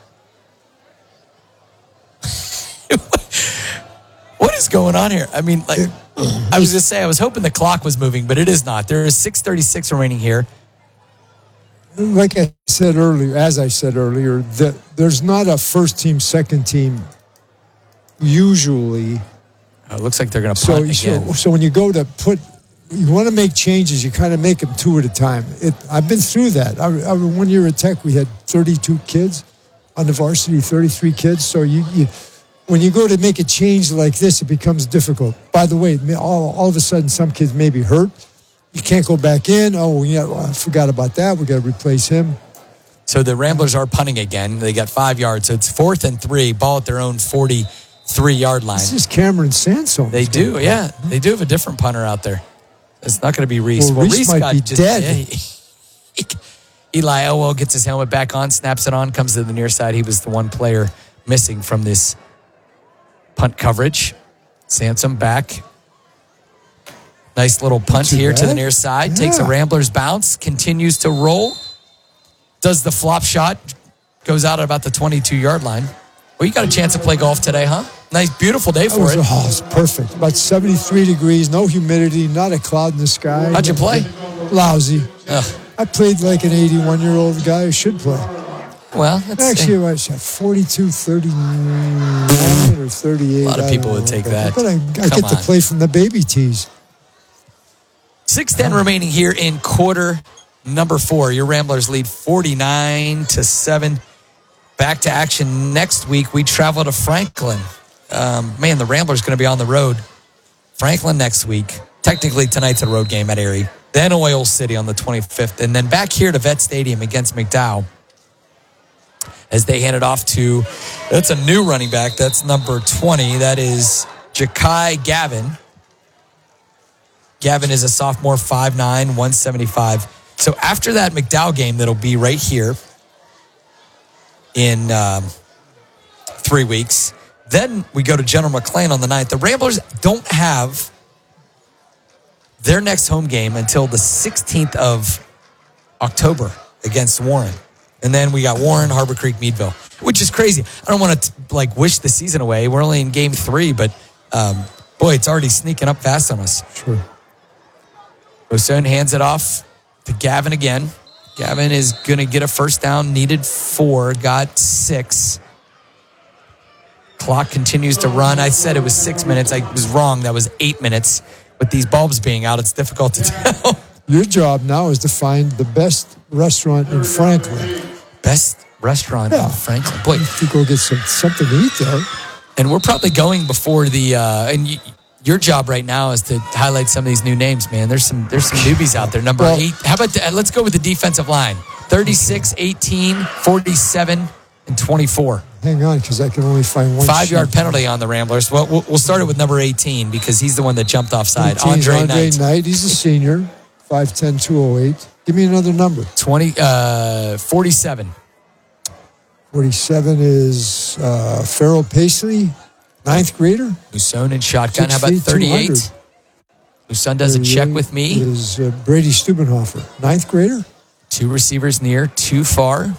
Speaker 1: What is going on here? I mean, like, I was just saying, I was hoping the clock was moving, but it is not. There is 6:36 remaining here.
Speaker 2: Like I said earlier, that there's not a first team, second team usually.
Speaker 1: It looks like they're going to punt again.
Speaker 2: So when you go to you want to make changes, you kind of make them two at a time. I've been through that. I 1 year at Tech, we had 32 kids on the varsity, 33 kids. So when you go to make a change like this, it becomes difficult. By the way, all of a sudden, some kids may be hurt. You can't go back in. Oh, yeah, I forgot about that. We got to replace him.
Speaker 1: So the Ramblers are punting again. They got 5 yards. So it's 4th and 3, ball at their own 43-yard line.
Speaker 2: This is Cameron Sansom.
Speaker 1: They do, yeah. They do have a different punter out there. It's not going to be Reese.
Speaker 2: Well, Reese might be dead.
Speaker 1: Yeah, Eli Elwell gets his helmet back on, snaps it on, comes to the near side. He was the one player missing from this punt coverage. Sansom back. Nice little punt here to the near side. Takes a Ramblers bounce, continues to roll. Does the flop shot. Goes out at about the 22-yard line. Well, you got a chance to play golf today, huh? Nice, beautiful day for it.
Speaker 2: Oh, it's perfect. About 73 degrees, no humidity, not a cloud in the sky.
Speaker 1: How'd you play?
Speaker 2: Lousy.
Speaker 1: Ugh.
Speaker 2: I played like an 81-year-old guy who should play.
Speaker 1: Well,
Speaker 2: actually, I shot 42, 39, or 38.
Speaker 1: A lot of people would take that.
Speaker 2: But I get to play from the baby tees.
Speaker 1: 6:10 remaining here in quarter number 4. Your Ramblers lead 49-7. Back to action next week. We travel to Franklin. Man, the Ramblers going to be on the road. Franklin next week. Technically, tonight's a road game at Erie. Then Oil City on the 25th. And then back here to Vet Stadium against McDowell. As they hand it off to, that's a new running back. That's number 20. That is Ja'Kai Gavin. Gavin is a sophomore, 5'9", 175. So after that McDowell game, that'll be right here in 3 weeks. Then we go to General McLean on the 9th. The Ramblers don't have their next home game until the 16th of October against Warren. And then we got Warren, Harbor Creek, Meadville, which is crazy. I don't want to wish the season away. We're only in game 3, but boy, it's already sneaking up fast on us.
Speaker 2: Sure.
Speaker 1: Osun hands it off to Gavin again. Gavin is going to get a first down, needed 4, got 6. Clock continues to run. I said it was 6 minutes. I was wrong. That was 8 minutes. With these bulbs being out, it's difficult to tell.
Speaker 2: Your job now is to find the best restaurant in Franklin.
Speaker 1: Best restaurant in Franklin. Boy,
Speaker 2: you go get something to eat there.
Speaker 1: And we're probably going before the your job right now is to highlight some of these new names, man. There's some newbies out there. Number 8. How about let's go with the defensive line. 36, 18, 47, and 24.
Speaker 2: Hang on, because I can only find one.
Speaker 1: 5-yard penalty on the Ramblers. Well, we'll start it with number 18 because he's the one that jumped offside. Andre
Speaker 2: Knight. He's a senior. 5'10", 208. Give me another number.
Speaker 1: 47.
Speaker 2: 47 is Farrell Paisley, 9th grader.
Speaker 1: Osun in shotgun. How about 38? Osun does a check with me.
Speaker 2: Is Brady Stubenhofer, 9th grader.
Speaker 1: 2 receivers near, 2 far.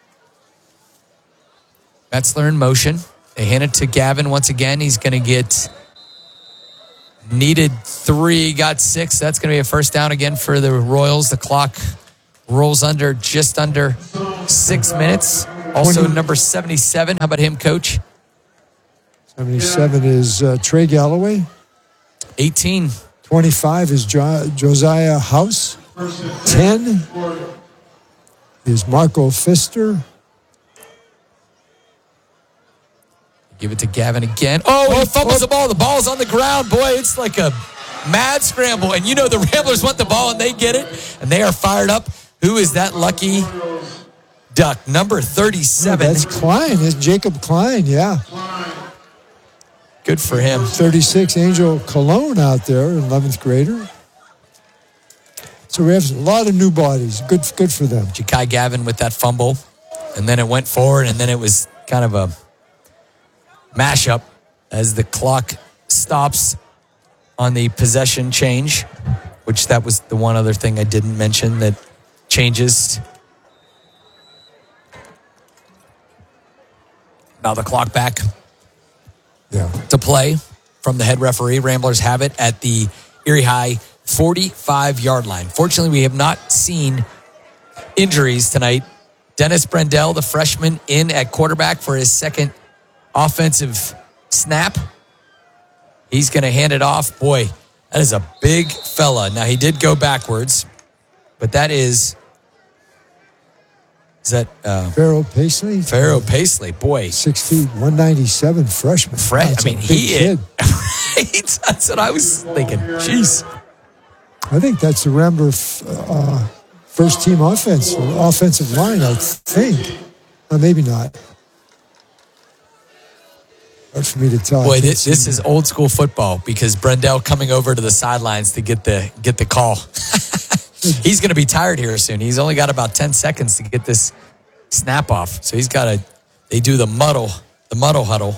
Speaker 1: Metzler in motion. They hand it to Gavin once again. He's going to get needed 3, got 6. That's going to be a first down again for the Royals. The clock rolls under just under 6 minutes. Also, number 77. How about him, Coach?
Speaker 2: 77 is Trey Galloway.
Speaker 1: 18.
Speaker 2: 25 is Josiah House. 10 is Marco Pfister.
Speaker 1: Give it to Gavin again. Oh, he fumbles the ball. The ball's on the ground. Boy, it's like a mad scramble. And you know the Ramblers want the ball, and they get it. And they are fired up. Who is that lucky duck? Number 37.
Speaker 2: That's Klein. It's Jacob Klein, yeah.
Speaker 1: Good for him.
Speaker 2: 36, Angel Cologne out there, 11th grader. So we have a lot of new bodies. Good for them.
Speaker 1: Ja'Kai Gavin with that fumble. And then it went forward, and then it was kind of a mashup as the clock stops on the possession change, which that was the one other thing I didn't mention that changes. Now the clock back to play from the head referee. Ramblers have it at the Erie High 45-yard line. Fortunately, we have not seen injuries tonight. Dennis Brendel, the freshman, in at quarterback for his second offensive snap. He's going to hand it off. Boy, that is a big fella. Now, he did go backwards, but that is that
Speaker 2: Farrell Paisley?
Speaker 1: Farrell Paisley, boy.
Speaker 2: 6 feet, 197, freshman.
Speaker 1: I mean, he is. That's what I was thinking. Jeez.
Speaker 2: I think that's the Rambler first team offensive line, I think. Or maybe not. Hard for me to tell.
Speaker 1: Boy, this is old school football because Brendel coming over to the sidelines to get the call. He's going to be tired here soon. He's only got about 10 seconds to get this snap off. So they do the muddle huddle.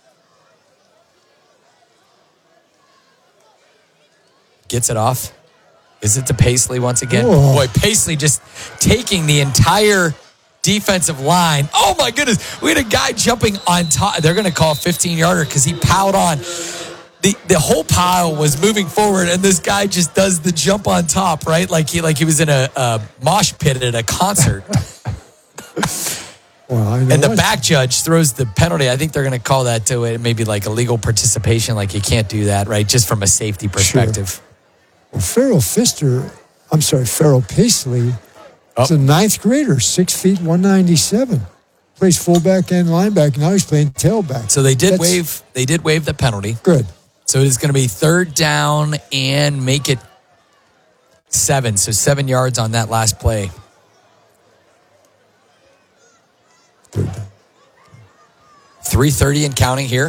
Speaker 1: Gets it off. Is it to Paisley once again?
Speaker 2: Whoa.
Speaker 1: Boy, Paisley just taking the entire defensive line. Oh my goodness. We had a guy jumping on top. They're going to call a 15-yarder because he piled on. The whole pile was moving forward, and this guy just does the jump on top, right? Like he was in a mosh pit at a concert.
Speaker 2: Well, I know
Speaker 1: and the back judge throws the penalty. I think they're going to call that to it, maybe like illegal participation, like you can't do that, right? Just from a safety perspective.
Speaker 2: Sure. Well, Farrell Paisley is a 9th grader, 6 feet, 197. Plays fullback and linebacker. Now he's playing tailback.
Speaker 1: So they did waive the penalty.
Speaker 2: Good.
Speaker 1: So it is going to be 3rd down and make it 7. So 7 yards on that last play. 3:30 and counting here.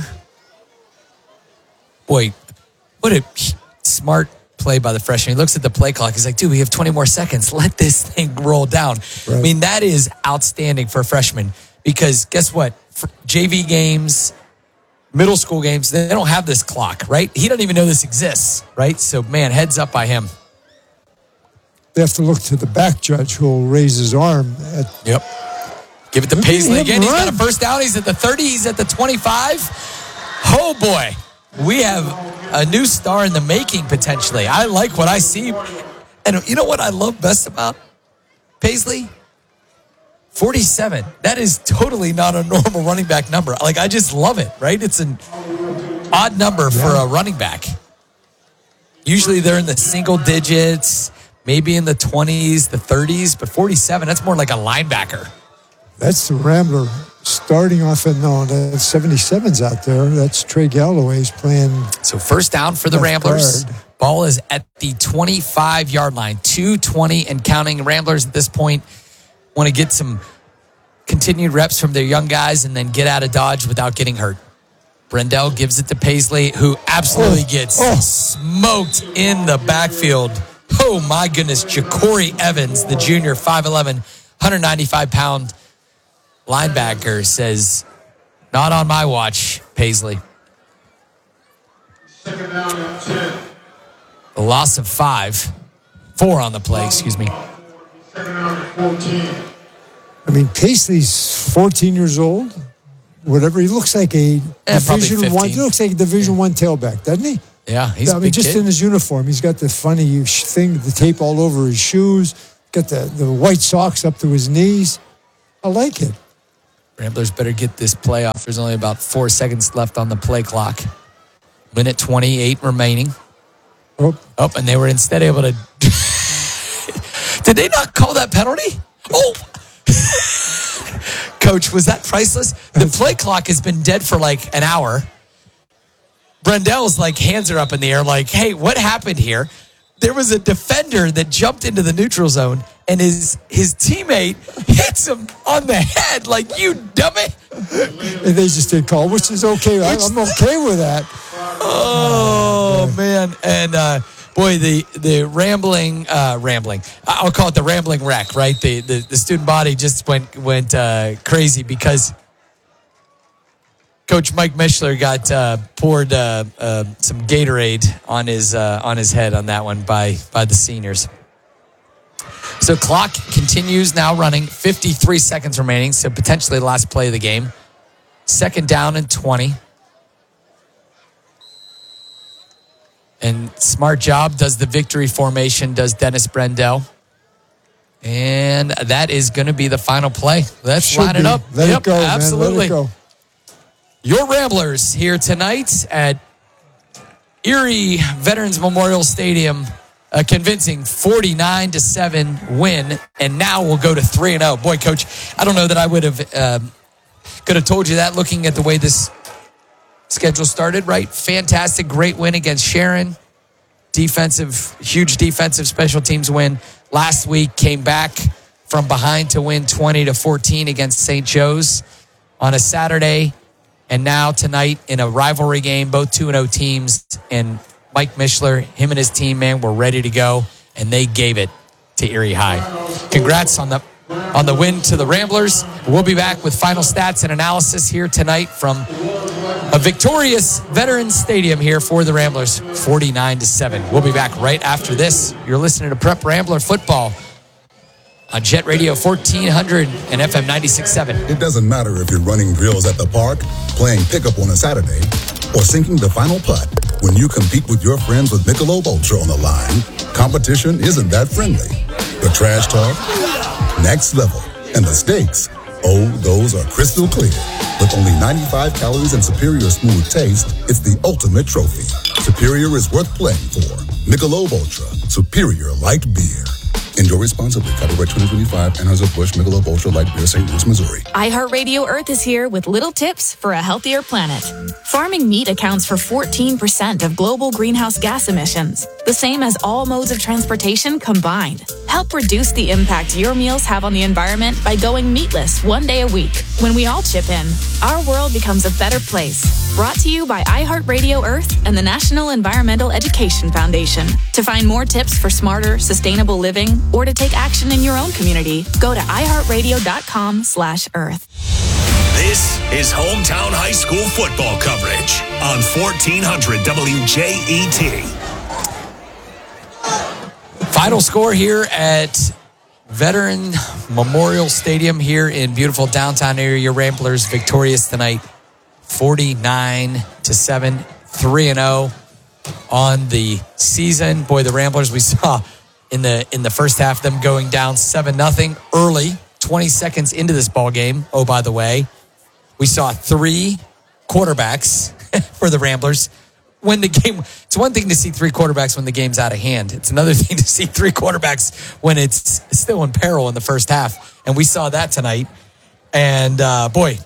Speaker 1: Boy, what a smart play by the freshman. He looks at the play clock. He's like, dude, we have 20 more seconds. Let this thing roll down. Right. I mean, that is outstanding for a freshman because guess what? For JV games, middle school games, they don't have this clock, right? He doesn't even know this exists, right? So, man, heads up by him.
Speaker 2: They have to look to the back judge who will raise his arm.
Speaker 1: Yep. Give it to Paisley again. He's got a first down. He's at the 30. He's at the 25. Oh, boy. We have a new star in the making, potentially. I like what I see. And you know what I love best about Paisley? 47. That is totally not a normal running back number. Like, I just love it, right? It's an odd number for a running back. Usually they're in the single digits, maybe in the 20s, the 30s, but 47, that's more like a linebacker.
Speaker 2: That's the Rambler starting off and no, the 77's out there. That's Trey Galloway's playing.
Speaker 1: So first down for the Ramblers.
Speaker 2: Guard.
Speaker 1: Ball is at the 25-yard line. 2:20 and counting. Ramblers at this point want to get some continued reps from their young guys and then get out of Dodge without getting hurt. Brendel gives it to Paisley, who absolutely gets smoked in the backfield. Oh, my goodness. Ja'Cory Evans, the junior, 5'11", 195-pound linebacker, says, not on my watch, Paisley.
Speaker 5: Second down and 10.
Speaker 1: A loss of 4 on the play, excuse me.
Speaker 5: Second down and 14.
Speaker 2: I mean, Paisley's 14 years old. Whatever. He looks like a Division One. He looks like a Division One tailback, doesn't he?
Speaker 1: Yeah, he's a big
Speaker 2: just
Speaker 1: kid.
Speaker 2: In his uniform. He's got the funny thing, the tape all over his shoes. got the white socks up to his knees. I like it.
Speaker 1: Ramblers better get this playoff. There's only about 4 seconds left on the play clock. Minute 28 remaining.
Speaker 2: Oh,
Speaker 1: and they were instead able to... Did they not call that penalty? Oh! Coach, was that priceless? The play clock has been dead for like an hour. Brendell's like hands are up in the air like, hey, what happened here? There was a defender that jumped into the neutral zone and his teammate hits him on the head like, you dummy.
Speaker 2: And they just didn't call, which is okay. I'm okay with that.
Speaker 1: Oh, man. And, boy, the rambling, I'll call it the rambling wreck, right? The student body just went crazy because Coach Mike Mishler got poured some Gatorade on his head on that one by the seniors. So clock continues now running, 53 seconds remaining, so potentially the last play of the game. 2nd down and 20. And smart job does the victory formation, does Dennis Brendel. And that is going to be the final play. Let's line it up.
Speaker 2: Let it go,
Speaker 1: absolutely.
Speaker 2: Man. Let it go.
Speaker 1: Your Ramblers here tonight at Erie Veterans Memorial Stadium, a convincing 49-7 win, and now we'll go to 3-0. Boy, Coach, I don't know that I would have could have told you that looking at the way this schedule started, right? Fantastic, great win against Sharon. Huge defensive special teams win. Last week came back from behind to win 20-14 against St. Joe's on a Saturday. And now tonight in a rivalry game, both 2-0 teams, and Mike Mishler, him and his team, man, were ready to go, and they gave it to Erie High. Congrats on the win to the Ramblers. We'll be back with final stats and analysis here tonight from a victorious Veterans Stadium here for the Ramblers, 49-7. We'll be back right after this. You're listening to Prep Rambler Football on Jet Radio 1400 and FM 96.7.
Speaker 7: It doesn't matter if you're running drills at the park, playing pickup on a Saturday, or sinking the final putt. When you compete with your friends with Michelob Ultra on the line, competition isn't that friendly. The trash talk, next level, and the stakes, oh, those are crystal clear. With only 95 calories and superior smooth taste, it's the ultimate trophy. Superior is worth playing for. Michelob Ultra, superior light beer. Enjoy responsibly. Copyright 2025. Anheuser-Busch Michelob Ultra Light Beer, St. Louis, Missouri.
Speaker 9: iHeartRadio Earth is here with little tips for a healthier planet. Farming meat accounts for 14% of global greenhouse gas emissions, the same as all modes of transportation combined. Help reduce the impact your meals have on the environment by going meatless one day a week. When we all chip in, our world becomes a better place. Brought to you by iHeartRadio Earth and the National Environmental Education Foundation. To find more tips for smarter, sustainable living, or to take action in your own community, go to iHeartRadio.com/Earth.
Speaker 6: This is hometown high school football coverage on 1400 WJET.
Speaker 1: Final score here at Veteran Memorial Stadium here in beautiful downtown area. Your Ramblers victorious tonight, 49-7, 3-0 on the season. Boy, the Ramblers, we saw in the first half them going down 7-0 early, 20 seconds into this ball game. Oh, by the way, we saw 3 quarterbacks for the Ramblers when the game. It's one thing to see 3 quarterbacks when the game's out of hand. It's another thing to see 3 quarterbacks when it's still in peril in the first half. And we saw that tonight. And boy,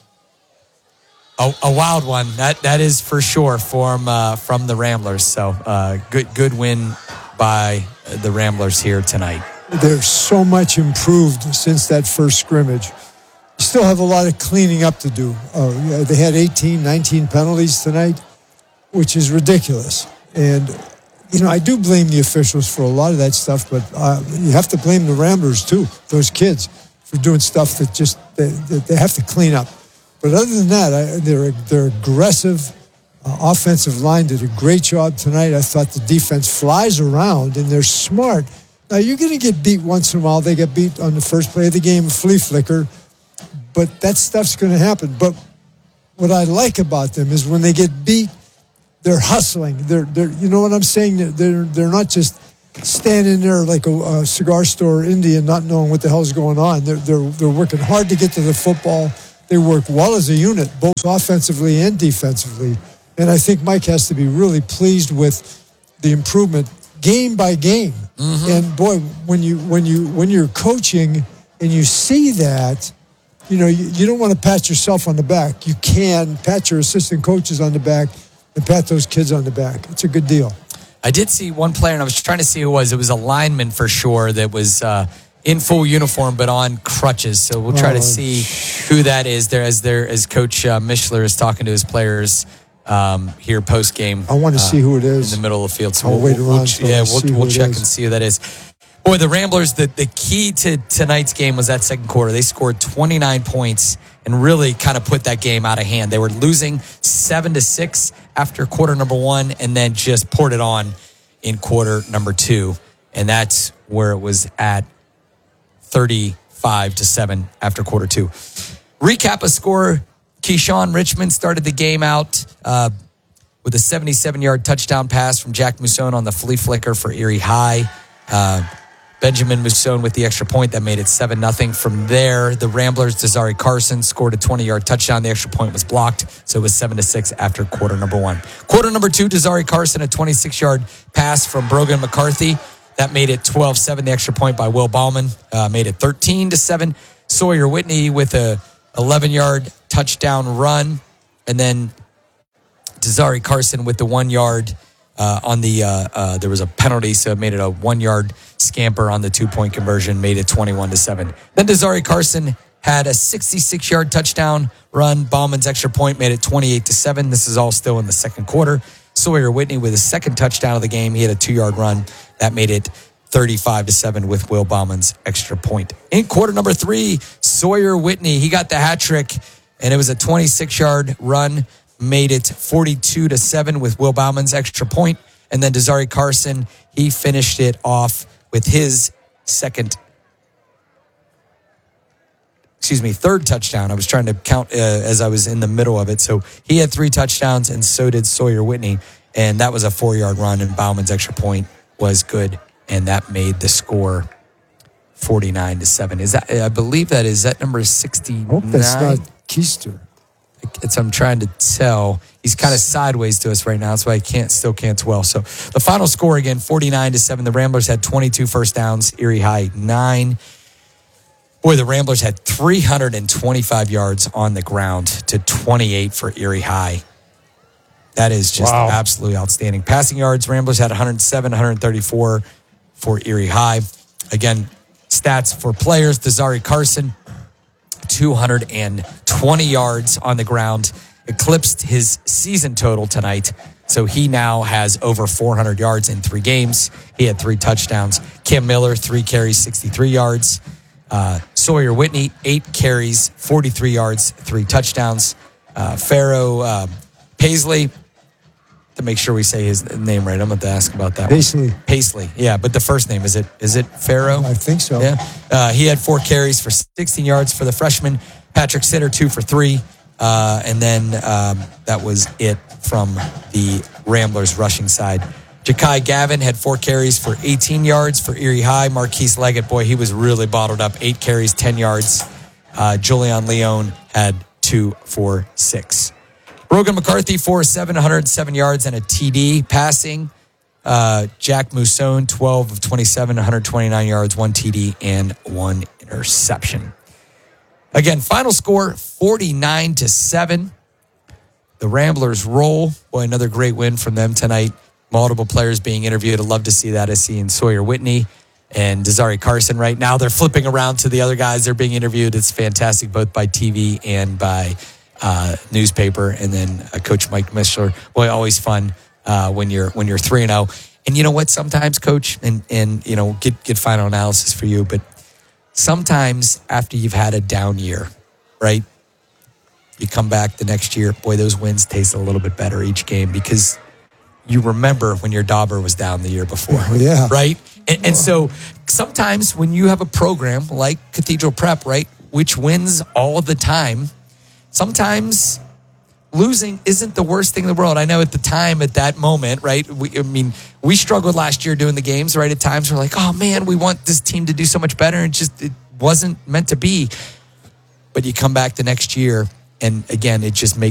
Speaker 1: a wild one. That is for sure from the Ramblers. So good win by the Ramblers here tonight.
Speaker 2: They're so much improved since that first scrimmage. You still have a lot of cleaning up to do. They had 18, 19 penalties tonight, which is ridiculous. And, I do blame the officials for a lot of that stuff, but you have to blame the Ramblers too, those kids, for doing stuff that just they have to clean up. But other than that, their aggressive offensive line did a great job tonight. I thought the defense flies around, and they're smart. Now, you're going to get beat once in a while. They got beat on the first play of the game, flea flicker. But that stuff's going to happen. But what I like about them is when they get beat, they're hustling. They're you know what I'm saying? They're not just standing there like a cigar store Indian, not knowing what the hell's going on. They're working hard to get to the football. They work well as a unit, both offensively and defensively. And I think Mike has to be really pleased with the improvement game by game. Mm-hmm. And boy, when you're coaching and you see that, you don't want to pat yourself on the back. You can pat your assistant coaches on the back and pat those kids on the back. It's a good deal.
Speaker 1: I did see one player, and I was trying to see who it was. It was a lineman for sure that was in full uniform but on crutches. So we'll try to see who that is there as Coach Mishler is talking to his players here post game.
Speaker 2: I want to see who it is
Speaker 1: in the middle of the field. So
Speaker 2: we'll
Speaker 1: check and see who that is. Boy, the Ramblers, the key to tonight's game was that second quarter. They scored 29 points and really kind of put that game out of hand. They were losing 7-6 after quarter number one and then just poured it on in quarter number two. And that's where it was at 35-7 after quarter two. Recap a score. Keyshawn Richmond started the game out with a 77-yard touchdown pass from Jack Mousson on the flea flicker for Erie High. Benjamin Mousson with the extra point that made it 7-0. From there, the Ramblers, Desari Carson scored a 20-yard touchdown. The extra point was blocked, so it was 7-6 after quarter number one. Quarter number two, Desari Carson, a 26-yard pass from Brogan McCarthy. That made it 12-7. The extra point by Will Bauman made it 13-7. Sawyer Whitney with a 11-yard touchdown run, and then Desari Carson with the 1 yard on the there was a penalty, so it made it a 1 yard scamper on the 2-point conversion, made it 21-7. Then Desari Carson had a 66-yard touchdown run. Bauman's extra point made it 28-7. This is all still in the second quarter. Sawyer Whitney with his second touchdown of the game. He had a 2-yard run that made it 35-7 with Will Bauman's extra point. In quarter number three, Sawyer Whitney, he got the hat trick, and it was a 26-yard run, made it 42-7 with Will Bauman's extra point. And then Desari Carson, he finished it off with his third touchdown. I was trying to count as I was in the middle of it. So he had 3 touchdowns, and so did Sawyer Whitney. And that was a 4-yard run, and Bauman's extra point was good. And that made the score 49-7. Is that? I believe that is that number 69.
Speaker 2: I hope that's not Keister.
Speaker 1: I'm trying to tell. He's kind of sideways to us right now. That's why I still can't tell. So the final score again, 49-7. The Ramblers had 22 first downs. Erie High 9. Boy, the Ramblers had 325 yards on the ground to 28 for Erie High. That is just absolutely outstanding. Passing yards, Ramblers had 107, 134 for Erie High. Again, stats for players, Desari Carson, 220 yards on the ground, eclipsed his season total tonight. So he now has over 400 yards in 3 games. He had 3 touchdowns. Cam Miller, 3 carries, 63 yards. Sawyer Whitney, 8 carries, 43 yards, 3 touchdowns. Pharaoh Paisley, to make sure we say his name right, I'm going to ask about that. Paisley, yeah, but the first name, is it Pharaoh?
Speaker 2: I think so.
Speaker 1: Yeah. He had 4 carries for 16 yards for the freshman. Patrick Sitter, 2 for 3. And then that was it from the Ramblers rushing side. Ja'Kai Gavin had 4 carries for 18 yards for Erie High. Marquise Leggett, boy, he was really bottled up. 8 carries, 10 yards. Julian Leon had 2 for 6. Brogan McCarthy, 4-7, 107 yards and a TD. Passing, Jack Mousson, 12 of 27, 129 yards, 1 TD, and 1 interception. Again, final score, 49-7. The Ramblers roll. Boy, another great win from them tonight. Multiple players being interviewed. I'd love to see that. I see in Sawyer Whitney and Desari Carson right now. They're flipping around to the other guys. They're being interviewed. It's fantastic, both by TV and by newspaper. And then Coach Mike Mishler. Boy, always fun when you're 3-0. And you know what? Sometimes, Coach, and you know, get final analysis for you, but sometimes after you've had a down year, right? You come back the next year, boy, those wins taste a little bit better each game because you remember when your dauber was down the year before.
Speaker 2: Yeah.
Speaker 1: Right? And so sometimes when you have a program like Cathedral Prep, right, which wins all the time, sometimes losing isn't the worst thing in the world. I know at the time, at that moment, right? We struggled last year doing the games, right? At times we're like, oh man, we want this team to do so much better. And it wasn't meant to be. But you come back the next year, and again, it just makes